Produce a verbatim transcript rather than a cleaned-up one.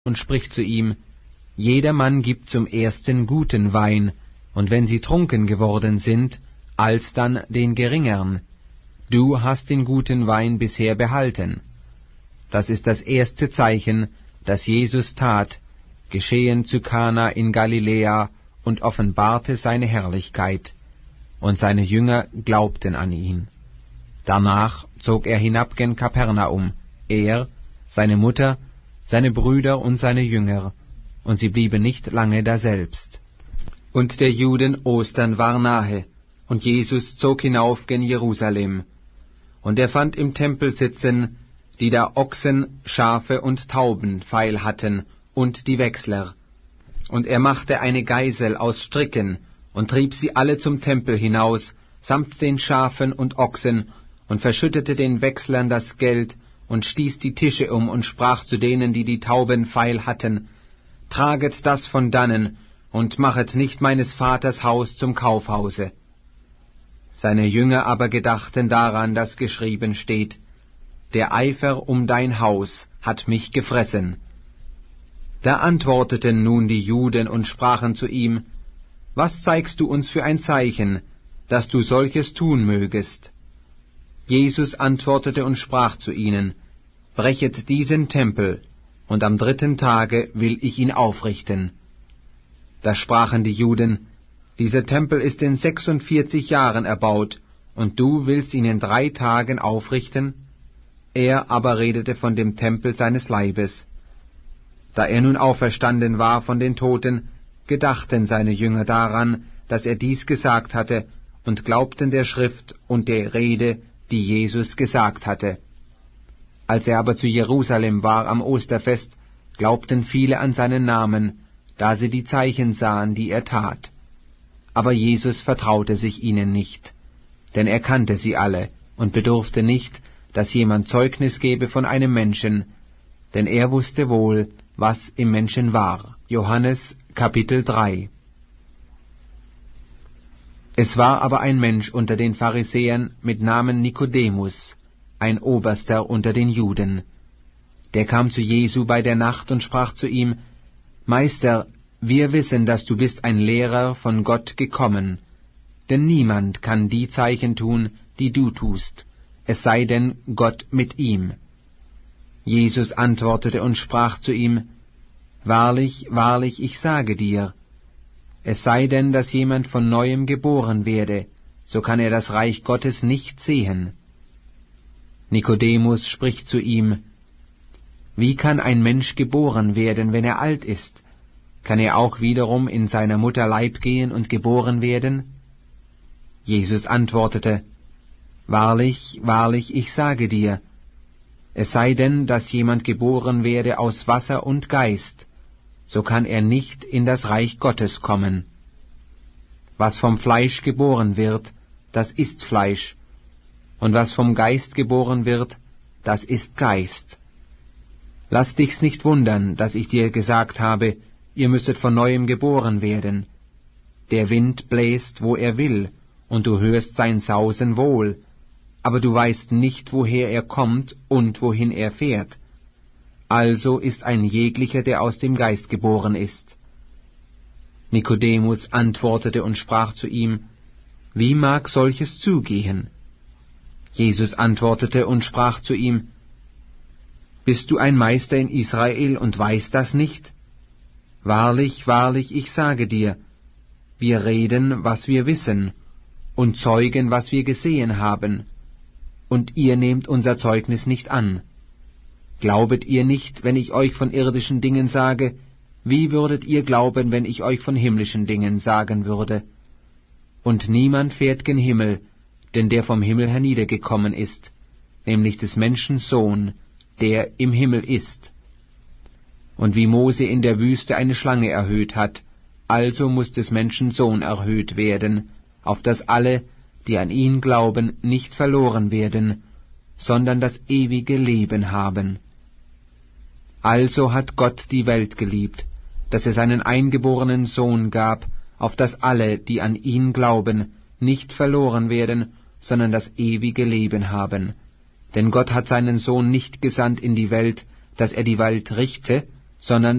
und spricht zu ihm: Jedermann gibt zum ersten guten Wein, und wenn sie trunken geworden sind, alsdann den geringern. Du hast den guten Wein bisher behalten. Das ist das erste Zeichen, das Jesus tat, geschehen zu Kana in Galiläa, und offenbarte seine Herrlichkeit. Und seine Jünger glaubten an ihn. Danach zog er hinab gen Kapernaum, er, seine Mutter, seine Brüder und seine Jünger, und sie blieben nicht lange daselbst. Und der Juden Ostern war nahe, und Jesus zog hinauf gen Jerusalem. Und er fand im Tempel sitzen, die da Ochsen, Schafe und Tauben feil hatten, und die Wechsler. Und er machte eine Geisel aus Stricken, und trieb sie alle zum Tempel hinaus, samt den Schafen und Ochsen, und verschüttete den Wechslern das Geld, und stieß die Tische um, und sprach zu denen, die die Tauben feil hatten: Traget das von dannen, und machet nicht meines Vaters Haus zum Kaufhause. Seine Jünger aber gedachten daran, dass geschrieben steht: Der Eifer um dein Haus hat mich gefressen. Da antworteten nun die Juden und sprachen zu ihm: Was zeigst du uns für ein Zeichen, dass du solches tun mögest? Jesus antwortete und sprach zu ihnen: Brechet diesen Tempel, und am dritten Tage will ich ihn aufrichten. Da sprachen die Juden: Dieser Tempel ist in sechsundvierzig Jahren erbaut, und du willst ihn in drei Tagen aufrichten? Er aber redete von dem Tempel seines Leibes. Da er nun auferstanden war von den Toten, gedachten seine Jünger daran, dass er dies gesagt hatte, und glaubten der Schrift und der Rede, die Jesus gesagt hatte. Als er aber zu Jerusalem war am Osterfest, glaubten viele an seinen Namen, da sie die Zeichen sahen, die er tat. Aber Jesus vertraute sich ihnen nicht, denn er kannte sie alle und bedurfte nicht, dass jemand Zeugnis gebe von einem Menschen, denn er wusste wohl, was im Menschen war. Johannes Kapitel drei. Es war aber ein Mensch unter den Pharisäern mit Namen Nikodemus, ein Oberster unter den Juden. Der kam zu Jesu bei der Nacht und sprach zu ihm: Meister, wir wissen, dass du bist ein Lehrer von Gott gekommen, denn niemand kann die Zeichen tun, die du tust, es sei denn Gott mit ihm. Jesus antwortete und sprach zu ihm: Wahrlich, wahrlich, ich sage dir, es sei denn, dass jemand von Neuem geboren werde, so kann er das Reich Gottes nicht sehen. Nikodemus spricht zu ihm: Wie kann ein Mensch geboren werden, wenn er alt ist? Kann er auch wiederum in seiner Mutter Leib gehen und geboren werden? Jesus antwortete: Wahrlich, wahrlich, ich sage dir, es sei denn, dass jemand geboren werde aus Wasser und Geist, so kann er nicht in das Reich Gottes kommen. Was vom Fleisch geboren wird, das ist Fleisch, und was vom Geist geboren wird, das ist Geist. Lass dich's nicht wundern, dass ich dir gesagt habe, ihr müsset von Neuem geboren werden. Der Wind bläst, wo er will, und du hörst sein Sausen wohl, aber du weißt nicht, woher er kommt und wohin er fährt. Also ist ein jeglicher, der aus dem Geist geboren ist. Nikodemus antwortete und sprach zu ihm: Wie mag solches zugehen? Jesus antwortete und sprach zu ihm: Bist du ein Meister in Israel und weißt das nicht? Wahrlich, wahrlich, ich sage dir, wir reden, was wir wissen, und zeugen, was wir gesehen haben, und ihr nehmt unser Zeugnis nicht an. Glaubet ihr nicht, wenn ich euch von irdischen Dingen sage, wie würdet ihr glauben, wenn ich euch von himmlischen Dingen sagen würde? Und niemand fährt gen Himmel, denn der vom Himmel herniedergekommen ist, nämlich des Menschen Sohn, der im Himmel ist. Und wie Mose in der Wüste eine Schlange erhöht hat, also muß des Menschen Sohn erhöht werden, auf dass alle, die an ihn glauben, nicht verloren werden, sondern das ewige Leben haben. Also hat Gott die Welt geliebt, dass er seinen eingeborenen Sohn gab, auf dass alle, die an ihn glauben, nicht verloren werden, sondern das ewige Leben haben. Denn Gott hat seinen Sohn nicht gesandt in die Welt, dass er die Welt richte, sondern